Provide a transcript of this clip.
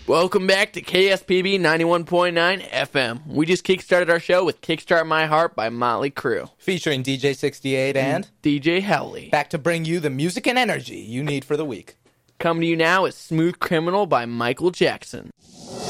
Welcome back to KSPB 91.9 FM. We just kickstarted our show with Kickstart My Heart by Motley Crue. Featuring DJ 68 and DJ Howley. Back to bring you the music and energy you need for the week. Coming to you now is Smooth Criminal by Michael Jackson.